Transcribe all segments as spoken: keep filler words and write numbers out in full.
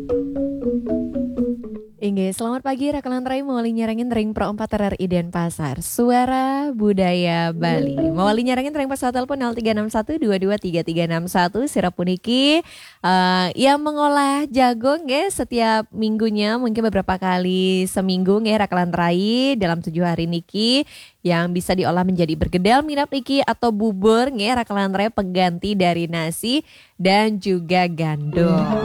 Inggih, selamat pagi Rakalan Trai mawali nyarangin ring pro empat R R I Denpasar. Suara Budaya Bali. Mawali nyarangin ring pesawat telepon nol tiga enam satu dua dua tiga tiga enam satu sirap puniki eh, yang mengolah jagung ya setiap minggunya mungkin beberapa kali seminggu ya Rakalan Trai dalam tujuh hari niki yang bisa diolah menjadi bergedel minap niki atau bubur ya Rakalan Trai pengganti dari nasi dan juga gandum.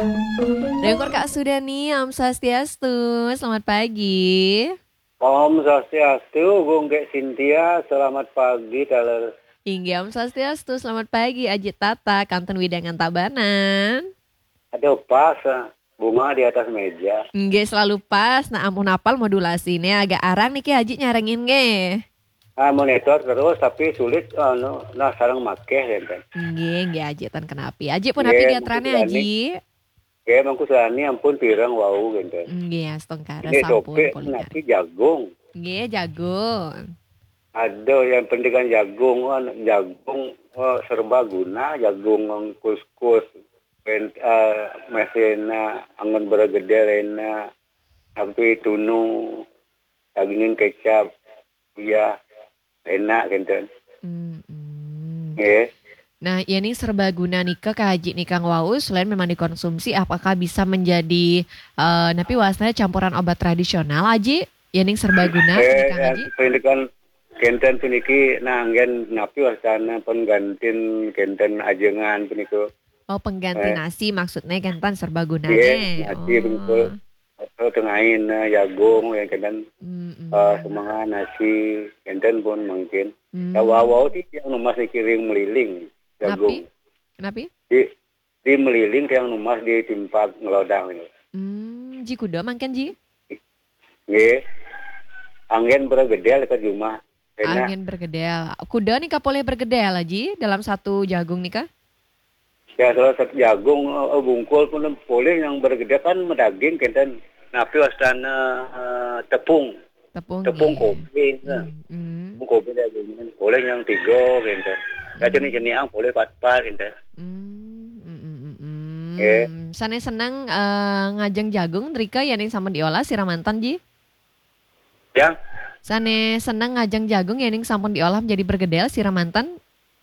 Rekor Kak Sudani, Om Swastiastu, selamat pagi. Om Swastiastu, Bung Gek Cynthia, selamat pagi, Taler. Hingga Om Swastiastu, selamat pagi, Ajit Tata, Kanten Widangan Tabanan. Ada pas, bunga di atas meja. Nggak selalu pas, nah ampun apal modulasinya agak arang nih Ki Ajit nyarengin nge. Nah, monitor terus, tapi sulit, oh, no. Nah, sarang makeh, kan. Nggak, nggak Ajitan kenapa? Ajit pun api diatrannya Ajit. Oke, mangku sani ampun pirang wau, kan. Nggak, setengkara Ini sampun tope, polikar. nasi jagung. Nggak, jagung. Ada yang penting kan jagung, oh, jagung oh, serba guna, jagung yang kuskus, pen, uh, mesena, angan bergede rena, sampai tunu, dagingin kecap, ya, enak kan. Hmm, hmm. Yeah. Nah, ya ini serbaguna nika kaji nikang wau selain memang dikonsumsi apakah bisa menjadi uh, napi wasnanya campuran obat tradisional aji? Ya ning serbaguna Eh, nikang aji? pendidikan kenten puniki nanggen napi wasana penggantin kenten ajengan puniku. Oh, pengganti Eh, nasi maksudnya kentan Iya, serbagunanya. nasi puniku. Oh. Atau tengahin uh, jagung yang kenten Mm, mm. uh, semangat nasi kenten pun mungkin. Hmm. Ya wow ti yang numas dikiring meliling jagung. Kenapa? Di di meliling yang numas di timpak ngelodang ini. Hmm, ji kuda mangken ji? Nggih. Angin bergedel ke rumah. Enak. Angin bergedel. Kuda nih boleh bergedel aji dalam satu jagung nih kah? Ya kalau satu jagung uh, bungkul pun boleh yang bergede kan daging kenten napi wastana uh, tepung Tepung. tepung Ya. kopi Hmm, hmm. tepung kopi daging boleh yang tiga kenten ya jenis jenis yang boleh pat-pat kenten Hmm, mm, mm, mm, mm. ya Sana senang eh, ngajeng jagung Rika ya ning sama diolah siramantan ji. yang Sana senang ngajeng jagung ya ning sampun diolah menjadi bergedel siramantan.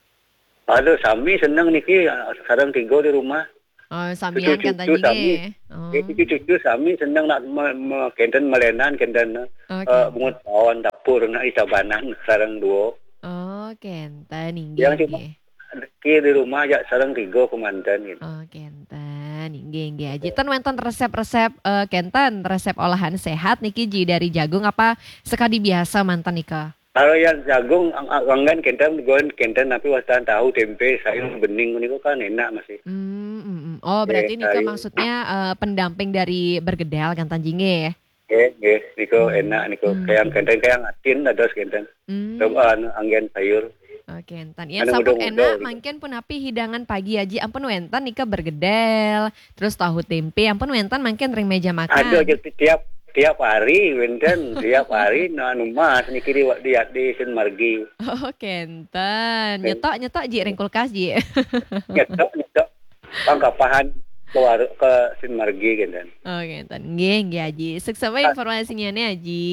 aduh sami seneng niki sekarang tiga di rumah Oh, samian kan cucu-cucu tadi sami Oh. eh, cucu-cucu sami seneng nak me- me- kenten melenan kenten Oke. uh, bungut pohon dapur nak isabanan sekarang dua Oh, kenten inggih. yang cuma Inggih. ki di rumah aja sekarang tiga kemantan gitu. Oh, kenten inggih inggih aji. Ten wenten resep-resep eh, kenten resep olahan sehat niki ji dari jagung apa sekali biasa mantan nika. Kalau yang jagung, ang- ang- anggan kenten, gon kenten, tapi wastan tahu tempe, sayur bening, ini kan enak masih. Hmm, mm, mm. Oh, berarti Eh, nika sayur. maksudnya eh, pendamping dari bergedel kan tanjinge ya. Eh, eh, niko Hmm. enak, niko Hmm. kayak kenten, kayak atin, ada kenten. Hmm. Terus anu, anggen sayur. Oke, enten. Ya Anu sampun muda-muda enak, gitu. mangken pun api hidangan pagi aji ampun wenten nika bergedel, terus tahu tempe ampun wenten mangken ring meja makan. Ada aja tiap tiap hari, wenten, tiap hari, nah numas, niki di di di Sen Margi. Oh, kenten. Nyetok nyetok ji ring kulkas ji. Nyetok, nyetok, pangkapahan ke waru, ke Sen Margi, kenten. Oh, kenten. Nggih, nggih aji. Seksama informasinya nih aji.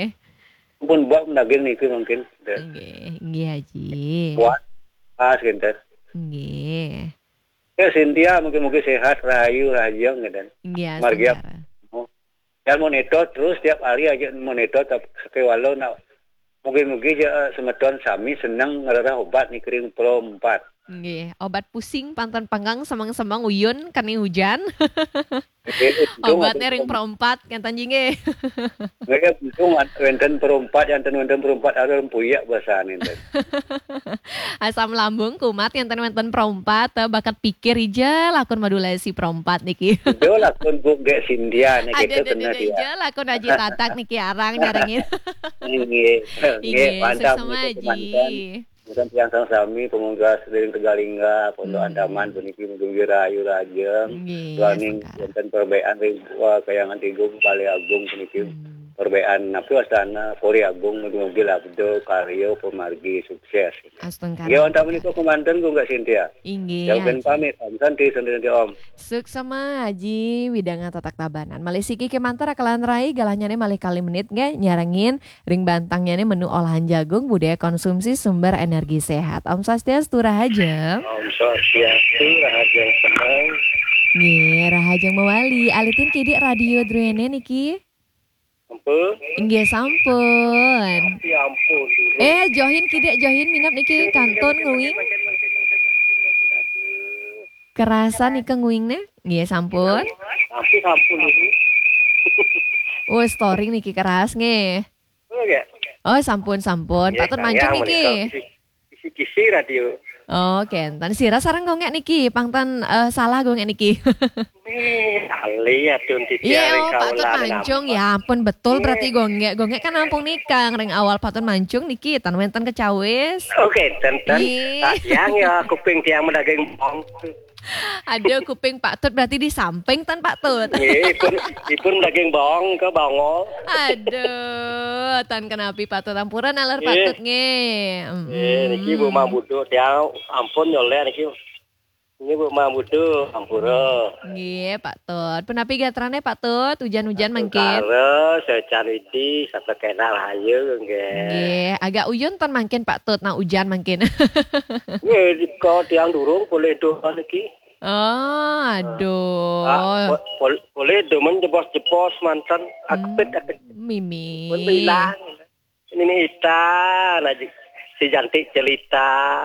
Pun buat daging niki mungkin. Nggih, nggih aji. Buat, pas, kenten. Nggih. Ya Cynthia mungkin-mungkin sehat, rahayu, rajang gitu. Nggih, Margia. sebentar. Dan monitor terus tiap hari aja monitor tapi walau nak mungkin-mungkin ya semeton sami senang ngerara obat nih kering pro empat. Nggih, obat pusing pantan panggang semang-semang uyun kani hujan. Untung Obatnya ring perempat kan tanjinge. Mereka untung wenten pro empat yang ten wenten pro empat ada rempuyak bahasaan itu. Asam lambung kumat yang ten wenten perempat teu bakat pikir ija lakon modulasi perempat niki. Itu lah kun Bung Gek Cynthia nih Ada kita ada kena ada dia. ija lakon aji tatak niki arang nyarengin. Nggih, nggih Nggih, mantap sesama nih aji. teman. Bukan tiang sang sami pemunggas dari Tegalingga, Pondok Hmm. Andaman, puniki mungkin rayu rajeng. Nggih, Running sengkara. wonten perbaikan ring wah kayangan tiga Balai Agung puniki Hmm. perbedaan napi wasana Pori Agung mobil abdo karyo pemargi sukses. Astengkara. Ya ontang menika komandan ku enggak Cynthia. Inggih. Jauhkan pamit Om Santi sendiri Om. Suksema Haji Widanga Tatak Tabanan. Malih siki kemantar akalan rai galahnya malih kali menit nggak nyarangin ring bantangnya menu olahan jagung budaya konsumsi sumber energi sehat. Om Swastiastu Rahaja. Om Swastiastu Rahaja senang. Nggih, Rahajeng mewali alitin kidik radio Druene niki. Ampun. Nggih sampun. Ya ampun. Eh johin kidik johin minap niki kantun nguing. Kerasa nika nguingne? Nggih sampun. Tapi sampun iki. Oh, story niki keras nggih. Oh ya. Oh, sampun sampun. Patut mancung niki. Kisi-kisi radio. Oh, kenten sira sareng gongek niki, pangtan uh, salah gongek niki. Eh, ali adun Iya, oh, patut mancung ya ampun betul berarti gongek. Gongek kan nampung nikah, ring awal patut mancung niki tan wenten kecawis. Oke, tenten. Yang ya kuping tiang mendaging bong. Ada kuping Pak Tut berarti di samping tan Pak Tut. Nggih, ipun ipun daging bong ke bongol. Aduh, tan kenapi Pak Tut ampuran aler Pak Tut nggih. Eh, niki Bu Mamudu tiang ampun nyoleh niki. Ini Bu Mamudu ampura. Nggih, Pak Tut. Penapi gatrane Pak Tut, hujan-hujan mangkin. Karo secan iki satu kena rahayu nggih. Nggih, agak uyun tan mangkin Pak Tut nah hujan mangkin. Nggih, kok tiang durung boleh doa niki. Oh, aduh. Ah, bo- boleh demen jebos-jebos mantan akpet akpet. Mimi. Pun bilang ini Ita lagi si cantik cerita.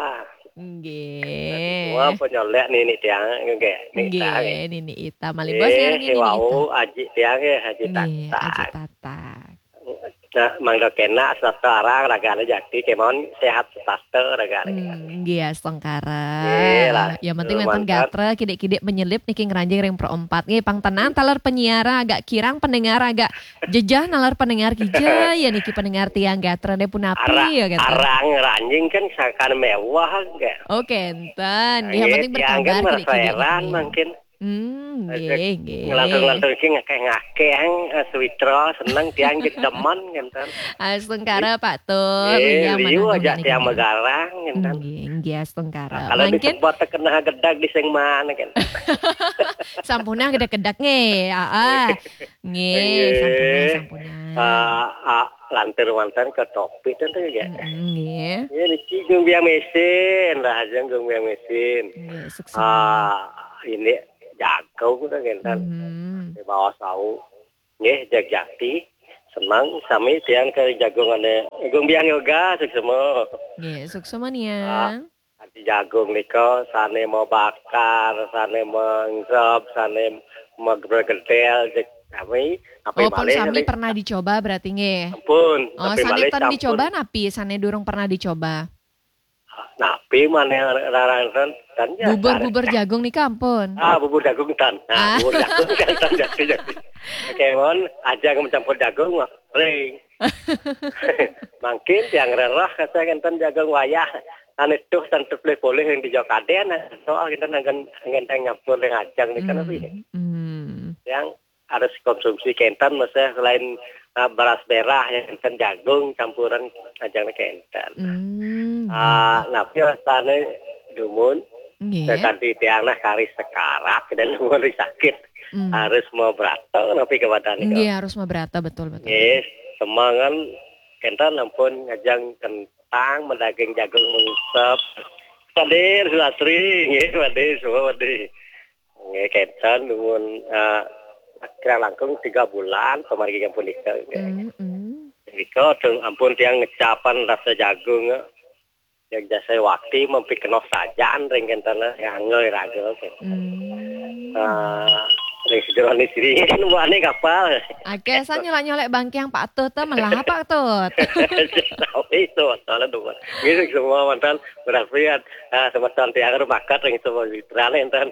Nggih. Wah, penyolek nih nih tiang nggih. Nggih, Nini Ita malih bos Eh, nggih Nini wau Ita. aji tiang ya aji Nggih, Aji tak. Tata. Nah, mangga kena sekarang ragane jadi kemon sehat setaster ragane. Hmm, nggih astengkara. Nggih lah. Ya penting menten Mantap. gatra kidik-kidik menyelip niki ngranjing ring perempat nggih pangtenan taler penyiara agak kirang pendengar agak jejah nalar pendengar kija ya niki pendengar tiang gatra de punapi Arang, ya gitu. arang ranjing kan sakan mewah enggak. Oke, enten. Yang penting tiang berkabar kan kidik-kidik. merseran nggih. mungkin. Hmm, nggih, nggih. Ngelantur-ngelantur iki ngakeh-ngakeh yang switra seneng tiang gedeman ngenten. Astengkara Pak Tut. Eh, Iya, liu manah aja niki. tiang megarang ngenten. Nggih, nggih astengkara. Kalau Mungkin disebut kena gedag di sing mana kan. sampuna gede-gedek nggih. Heeh. Nggih, sampuna sampuna. Ah, ah, lantur mantan ke topi tentu ya. Nggih. Ya niki gung biang mesin lah aja gung biang mesin. Nggih, sukses. Ah, ini jago udah ngenten. Hmm. Di bawah sau. Nggih, jagjati. Senang sami tiang ke jagongane. Gung biang yoga semua. Nggih, sukses mania. Adi jagung nika sane mau bakar, sane mengsep, sane mau bergedel cek kami apa Oh, pun sami pernah dicoba berarti nggih. ampun. Oh, sane tan dicoba napi, sane durung pernah dicoba. Napi mana rarangan tan ya. Bubur-bubur jagung nih kampun. Ah, bubur jagung tan. Ah. Nah, bubur jagung tan tan jadi jadi. Oke, mon, aja mencampur jagung mah ring. Makin tiang rerah kata kan jagung wayah. Ane tuh tan boleh boleh yang di Jokaden soal kita nangan ngenteng nyampur dengan ajang nih kan tapi Hmm. yang harus konsumsi kentan maksudnya selain uh, beras merah yang kan jagung campuran ajang kentan. Hmm. Ah, napi rasane dumun Nggih. sekanti tiangna kari sekarak dan mulai sakit Hmm. harus mau berato napi kebadan itu. Nggih, harus berata betul betul. Yes, semangan kentan ampun ngajang kentang mendaging jagung mengsep. Padir sulatri, nggih padir semua padir. Nggih kentan dumun uh, kira langkung tiga bulan pemargi yang punika. Hmm. Hmm. Nika dong ampun tiang ngecapan rasa jagung yang jasa waktu mempi kena sajaan ringken tanah yang ngoy ragel. Hmm. Ah, ring sejauh ini sini mana kapal. Oke, saya nyolek-nyolek bangke yang Pak Tut, teh malah Pak Tut. Tahu itu soalnya dua. Ini semua mantan berarti ah semacam tiang bakat ring semua literal enten.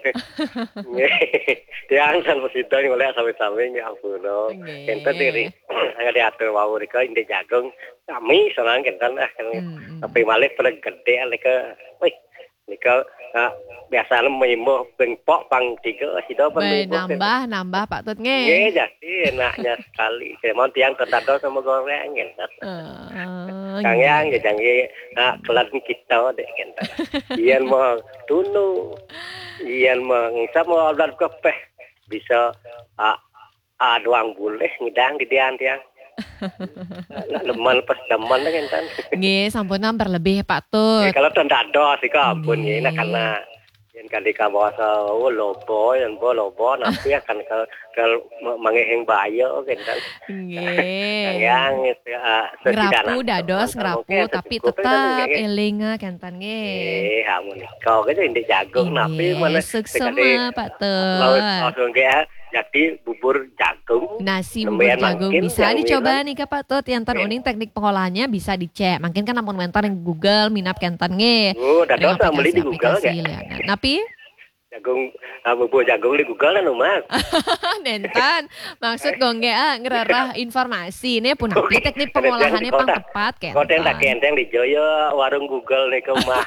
Tiang san positif ngoleh sampai-sampai ya ampun. Enten diri agak diatur wau rika inde jagung kami senang enten ah Hmm. tapi balik pada gede leka. Wih, Nika uh, biasa memuh bengpok pang tiga sido Baik, nambah nambah Pak Tut nge. Nggih, jadi enaknya sekali. Kemon tiang tertado sama goreng gitu. Uh, Kang yang ya jange ah kelas kita dek gitu. Iyan mau tunu. Iyan mau ngisa mau order kopeh bisa ah ah doang boleh ngidang di dian tiang. Nak leman pas deman kan kan. Nggih, sampunan berlebih Pak Tut. Kalau tendado sih ampun nggih nak karena yang kali ka bahasa oh lobo yang bo lobo nanti akan ke ke mangeheng bayo kan. Nggih. Yang ngerapu dados ngerapu tapi tetap eling kentan nggih. Eh, hamun kau kan indek jagung napi mana seksama Pak Tut. Langsung kayak jadi bubur jagung. Nasi bubur jagung bisa dicoba nih Kak Pak Tut. Yang tan uning teknik pengolahannya bisa dicek. Mungkin kan ampun mentar yang Google minap kentan nge. Oh, dados beli di Google ya. Napi jagung bubur jagung di Google kan umat. Nentan maksud gongge ah ngerarah informasi nih pun napi teknik pengolahannya pang tepat kentan. Kau tenda kenteng di Joyo warung Google nih ke rumah.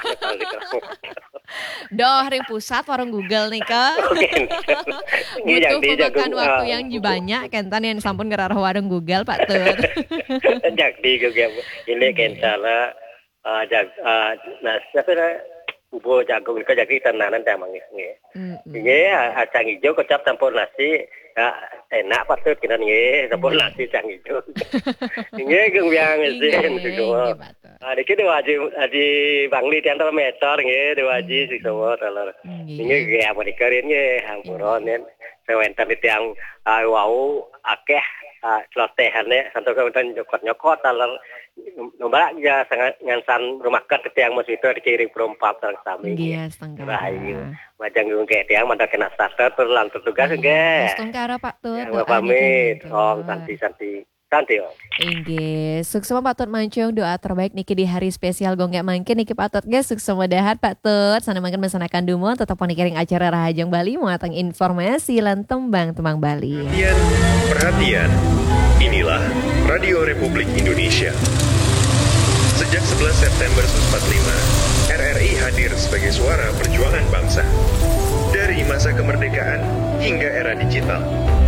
Doh, ring pusat warung Google nih Kak. Butuh memakan waktu yang banyak kentan yang sampun ngerarah warung Google Pak Tut. Jadi juga ini kentan lah jag nah siapa bubur jagung itu jadi tenanan dah mangis nge. Nge acang hijau kecap campur nasi enak Pak Tut kita nge campur nasi acang hijau. Nge gengbiang sih semua. Ada kita wajib di bangli tiang meter nge wajib sih semua teler. Nge kayak mau dikerin nge hampuron nen. Sewentan itu yang wow akeh celotehannya santai kemudian nyokot-nyokot teler. Nombak ya sangat ngansan rumah kat tiang masih itu dikirim perempat orang sami. Iya, setengah. Rahayu. Macam gung kayak tiang manda kena starter terus lantur tugas enggak. Setengah Pak Tut. Yang pamit. Om santi-santi. Santi om. Inggih, suksema Pak Tut mancung doa terbaik niki di hari spesial gonggak mangkin niki Pak Tut guys suksema dahat Pak Tut sana mangkin mesanakan dumon tetap ponikiring acara Rahajang Bali muatang informasi lan tembang-tembang Bali. Perhatian, perhatian. Inilah Radio Republik Indonesia. Sejak sebelas September seribu sembilan ratus empat puluh lima, R R I hadir sebagai suara perjuangan bangsa. Dari masa kemerdekaan hingga era digital.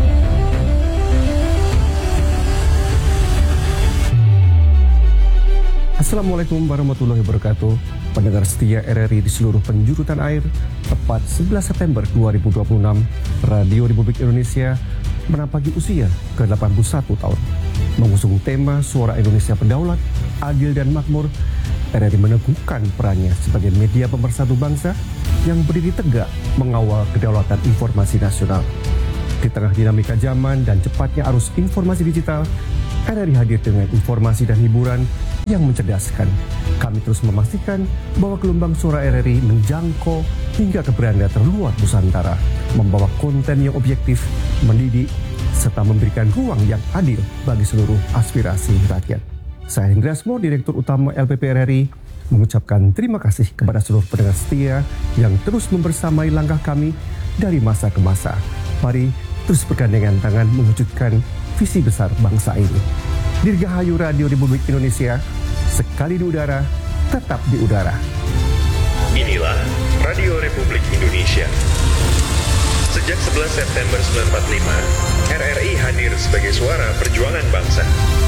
Assalamualaikum warahmatullahi wabarakatuh. Pendengar setia R R I di seluruh penjuru tanah air, tepat sebelas September dua ribu dua puluh enam, Radio Republik Indonesia menampaki usia ke delapan puluh satu tahun. Mengusung tema Suara Indonesia Berdaulat, Adil dan Makmur, R R I meneguhkan perannya sebagai media pemersatu bangsa yang berdiri tegak mengawal kedaulatan informasi nasional. Di tengah dinamika zaman dan cepatnya arus informasi digital, R R I hadir dengan informasi dan hiburan yang mencerdaskan. Kami terus memastikan bahwa gelombang suara R R I menjangkau hingga ke beranda terluar Nusantara, membawa konten yang objektif, mendidik, serta memberikan ruang yang adil bagi seluruh aspirasi rakyat. Saya Hendra Asmo, Direktur Utama L P P R R I, mengucapkan terima kasih kepada seluruh pendengar setia yang terus membersamai langkah kami dari masa ke masa. Mari terus bergandengan tangan mewujudkan visi besar bangsa ini. Dirgahayu Radio Republik Indonesia, sekali di udara, tetap di udara. Inilah Radio Republik Indonesia. Sejak sebelas September seribu sembilan ratus empat puluh lima, R R I hadir sebagai suara perjuangan bangsa.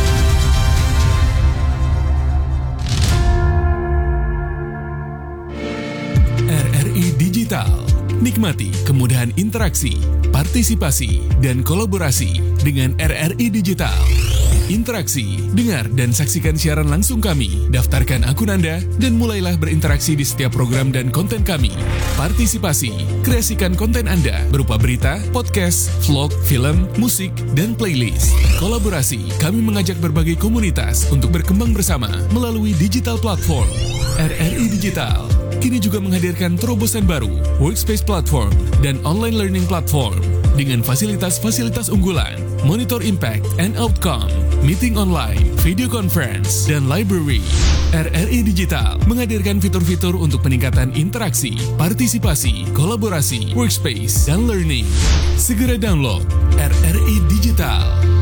R R I Digital. Nikmati kemudahan interaksi, partisipasi, dan kolaborasi dengan R R I Digital. Interaksi, dengar dan saksikan siaran langsung kami, daftarkan akun Anda, dan mulailah berinteraksi di setiap program dan konten kami. Partisipasi, kreasikan konten Anda berupa berita, podcast, vlog, film, musik, dan playlist. Kolaborasi, kami mengajak berbagai komunitas untuk berkembang bersama melalui digital platform. R R I Digital kini juga menghadirkan terobosan baru, workspace platform, dan online learning platform dengan fasilitas-fasilitas unggulan, monitor impact and outcome, meeting online, video conference, dan library. R R I Digital menghadirkan fitur-fitur untuk peningkatan interaksi, partisipasi, kolaborasi, workspace, dan learning. Segera download R R I Digital.